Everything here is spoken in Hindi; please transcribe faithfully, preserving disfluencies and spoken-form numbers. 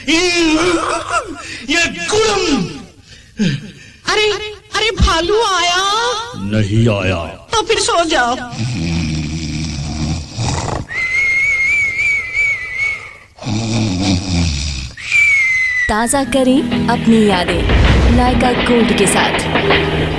ये गुड़म। अरे अरे भालू आया? नहीं आया। तो फिर सो जाओ। ताज़ा करें अपनी यादें लाइका गोल्ड के साथ।